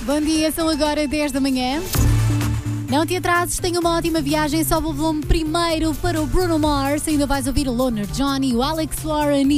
Bom dia, são agora 10 da manhã. Não te atrases, tenha uma ótima viagem. Sobe o volume primeiro para o Bruno Mars. Ainda vais ouvir o Loner Johnny, o Alex Warren